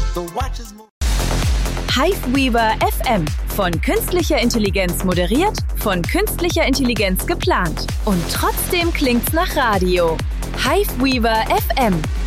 Hiveweaver FM. Von künstlicher Intelligenz moderiert, von künstlicher Intelligenz geplant. Und trotzdem klingt's nach Radio. Hiveweaver FM.